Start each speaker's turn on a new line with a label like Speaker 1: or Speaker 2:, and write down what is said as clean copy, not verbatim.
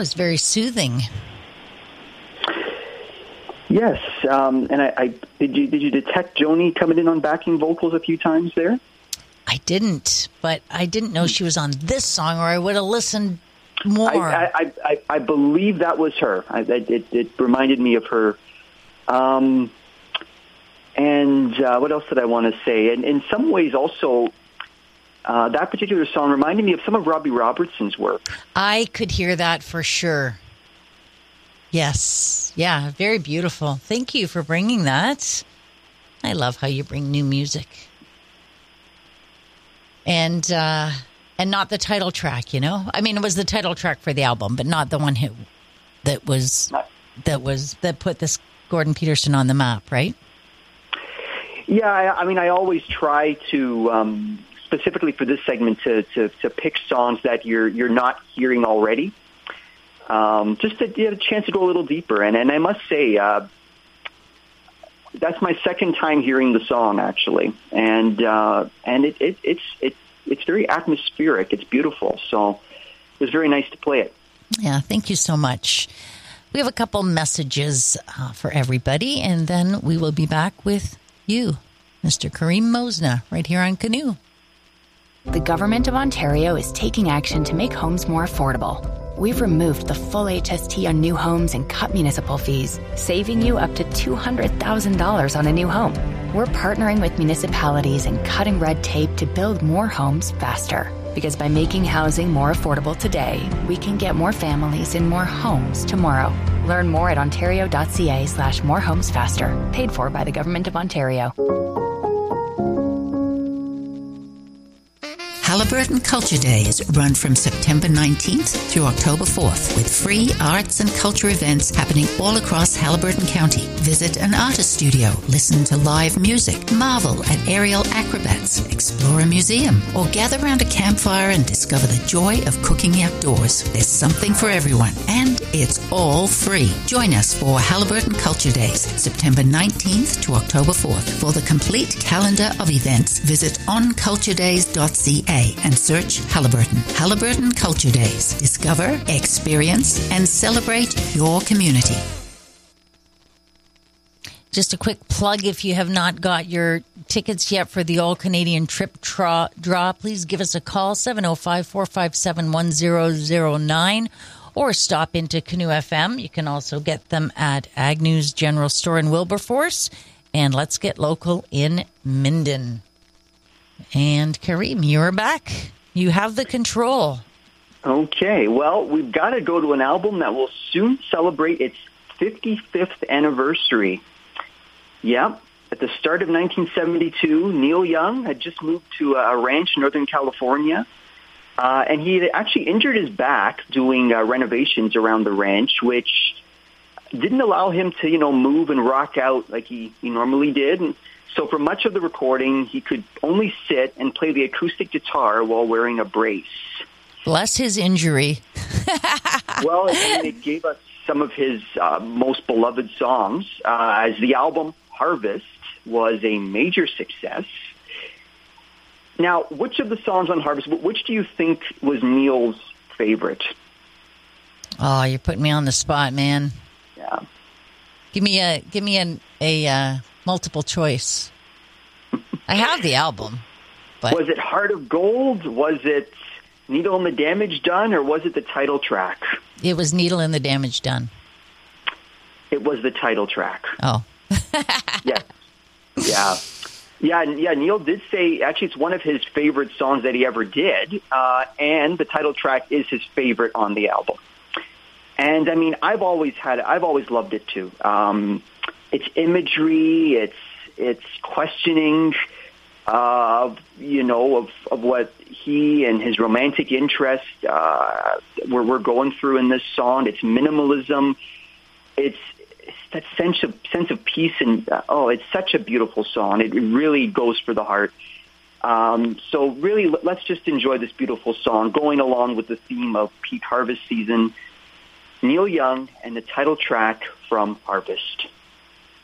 Speaker 1: was very soothing.
Speaker 2: Yes, and I did you detect Joni coming in on backing vocals a few times there?
Speaker 1: I didn't, but I didn't know she was on this song, or I would have listened more.
Speaker 2: I believe that was her. It reminded me of her. And what else did I want to say? And in some ways also, that particular song reminded me of some of Robbie Robertson's work.
Speaker 1: I could hear that for sure. Yes. Yeah, very beautiful. Thank you for bringing that. I love how you bring new music. And not the title track, you know? I mean, it was the title track for the album, but not the one hit that put this Gordon Peterson on the map, right?
Speaker 2: Yeah, I mean, I always try to specifically for this segment to pick songs that you're not hearing already. Just to get a chance to go a little deeper. And I must say, that's my second time hearing the song, actually. And it's very atmospheric. It's beautiful. So it was very nice to play it.
Speaker 1: Yeah, thank you so much. We have a couple messages for everybody, and then we will be back with you, Mr. Kareem Mosna, right here on Canoe.
Speaker 3: The Government of Ontario is taking action to make homes more affordable. We've removed the full HST on new homes and cut municipal fees, saving you up to $200,000 on a new home. We're partnering with municipalities and cutting red tape to build more homes faster. Because by making housing more affordable today, we can get more families in more homes tomorrow. Learn more at ontario.ca/morehomesfaster. Paid for by the Government of Ontario.
Speaker 4: Haliburton Culture Days run from September 19th through October 4th with free arts and culture events happening all across Haliburton County. Visit an artist studio, listen to live music, marvel at aerial acrobats, explore a museum, or gather around a campfire and discover the joy of cooking outdoors. There's something for everyone, and it's all free. Join us for Haliburton Culture Days, September 19th to October 4th. For the complete calendar of events, visit onculturedays.ca and search Haliburton. Haliburton Culture Days. Discover, experience, and celebrate your community.
Speaker 1: Just a quick plug, if you have not got your tickets yet for the All-Canadian Trip draw, please give us a call, 705-457-1009, or stop into Canoe FM. You can also get them at Agnew's General Store in Wilberforce. And let's get local in Minden. And Kareem, you're back. You have the control.
Speaker 2: Okay, well, we've got to go to an album that will soon celebrate its 55th anniversary. Yeah, at the start of 1972, Neil Young had just moved to a ranch in Northern California, and he had actually injured his back doing renovations around the ranch, which didn't allow him to, move and rock out like he normally did. And so for much of the recording, he could only sit and play the acoustic guitar while wearing a brace.
Speaker 1: Bless his injury.
Speaker 2: Well, it gave us some of his most beloved songs, as the album Harvest was a major success. Now, which of the songs on Harvest, which do you think was Neil's favorite?
Speaker 1: Oh, you're putting me on the spot, man.
Speaker 2: Yeah.
Speaker 1: Give me a multiple choice. I have the album. But
Speaker 2: was it Heart of Gold? Was it Needle in the Damage Done? Or was it the title track?
Speaker 1: It was Needle in the Damage Done.
Speaker 2: It was the title track.
Speaker 1: Oh.
Speaker 2: Yeah, Neil did say, actually, it's one of his favorite songs that he ever did. And the title track is his favorite on the album. And, I mean, I've always loved it, too. It's imagery, it's questioning of what he and his romantic interest were going through in this song. It's minimalism. It's that sense of peace, and it's such a beautiful song. It really goes for the heart. So really, let's just enjoy this beautiful song, going along with the theme of peak harvest season. Neil Young and the title track from Harvest.